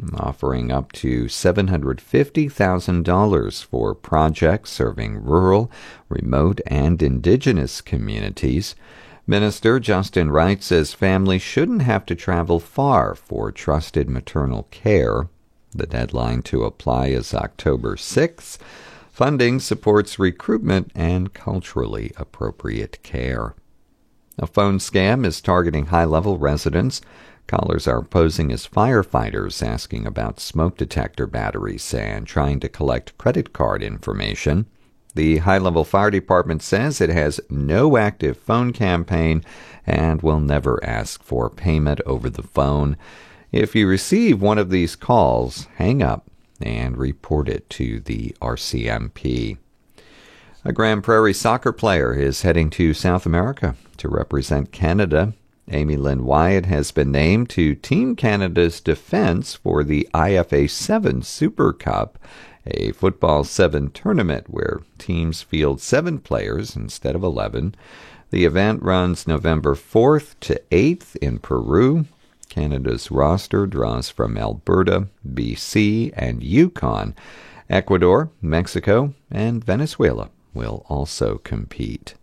offering up to $750,000 for projects serving rural, remote, and indigenous communities. Minister Justin Wright says families shouldn't have to travel far for trusted maternal care. The deadline to apply is October 6th. Funding supports recruitment and culturally appropriate care. A phone scam is targeting high-level residents. Callers are posing as firefighters, asking about smoke detector batteries and trying to collect credit card information. The high-level fire department says it has no active phone campaign and will never ask for payment over the phone. If you receive one of these calls, hang up and report it to the RCMP. A Grand Prairie soccer player is heading to South America to represent Canada. Amy Lynn Wyatt has been named to Team Canada's defense for the IFA 7 Super Cup, a football 7 tournament where teams field 7 players instead of 11. The event runs November 4th to 8th in Peru. Canada's roster draws from Alberta, BC, and Yukon. Ecuador, Mexico, and Venezuela will also compete.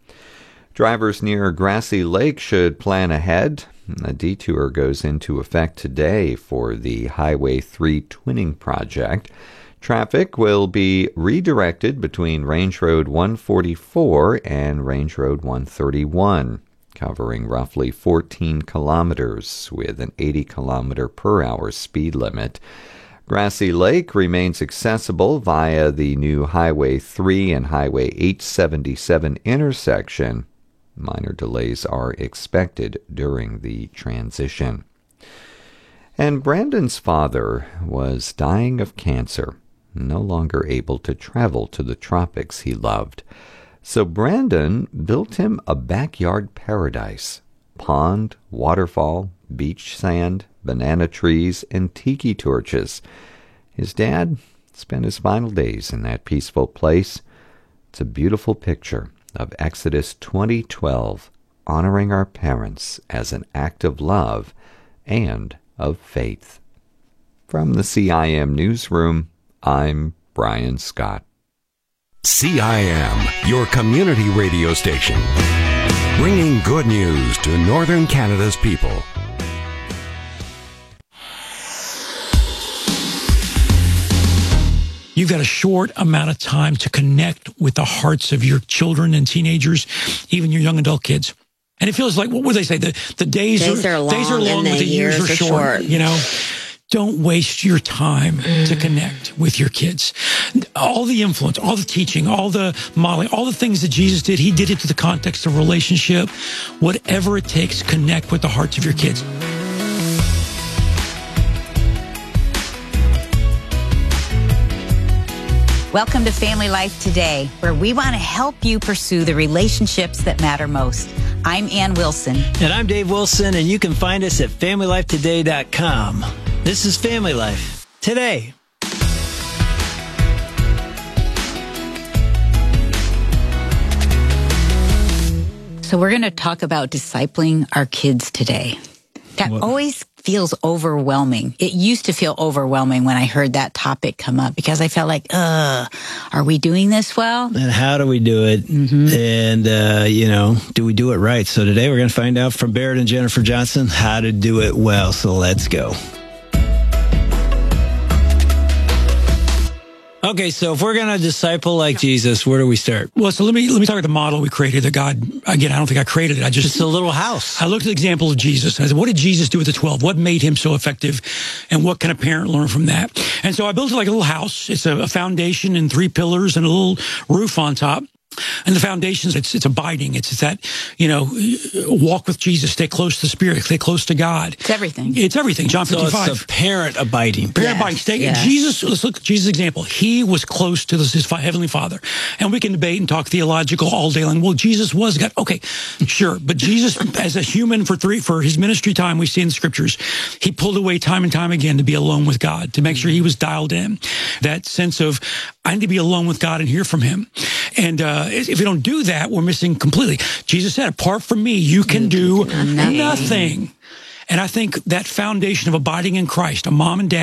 Drivers near Grassy Lake should plan ahead. A detour goes into effect today for the Highway 3 twinning project. Traffic will be redirected between Range Road 144 and Range Road 131, covering roughly 14 kilometers with an 80 kilometer per hour speed limit. Grassy Lake remains accessible via the new Highway 3 and Highway 877 intersection. Minor delays are expected during the transition. And Brandon's father was dying of cancer, no longer able to travel to the tropics he loved. So Brandon built him a backyard paradise. Pond, waterfall, beach sand, banana trees, and tiki torches. His dad spent his final days in that peaceful place. It's a beautiful picture of Exodus 20:12, honoring our parents as an act of love and of faith. From the CIM Newsroom, I'm Brian Scott. CIM, your community radio station, bringing good news to Northern Canada's people. You've got a short amount of time to connect with the hearts of your children and teenagers, even your young adult kids. And it feels like, what would they say? The days are long, but the years are short. You know, don't waste your time to connect with your kids. All the influence, all the teaching, all the modeling, all the things that Jesus did, he did it to the context of relationship. Whatever it takes, connect with the hearts of your kids. Welcome to Family Life Today, where we want to help you pursue the relationships that matter most. I'm Ann Wilson. And I'm Dave Wilson, and you can find us at FamilyLifeToday.com. This is Family Life Today. So we're going to talk about discipling our kids today. That always feels overwhelming. It used to feel overwhelming when I heard that topic come up because I felt like, are we doing this well? And how do we do it? And, do we do it right? So today we're going to find out from Barrett and Jennifer Johnson how to do it well. So let's go. Okay, so if we're going to disciple like Jesus, where do we start? Well, so let me talk about the model we created that God, again, I don't think I created it. It's a little house. I looked at the example of Jesus. And I said, what did Jesus do with the 12? What made him so effective? And what can a parent learn from that? And so I built it like a little house. It's a foundation and 3 pillars and a little roof on top. And the foundations, it's abiding. It's that, walk with Jesus, stay close to the Spirit, stay close to God. It's everything. It's everything. John 55. So it's the parent abiding. Parent abiding. Jesus, let's look at Jesus' example. He was close to his Heavenly Father. And we can debate and talk theological all day long. Well, Jesus was God. Okay, sure. But Jesus, as a human for his ministry time, we see in the scriptures, he pulled away time and time again to be alone with God, to make sure he was dialed in. That sense of, I need to be alone with God and hear from him. And if we don't do that, we're missing completely. Jesus said, apart from me, you can do nothing. And I think that foundation of abiding in Christ, a mom and dad,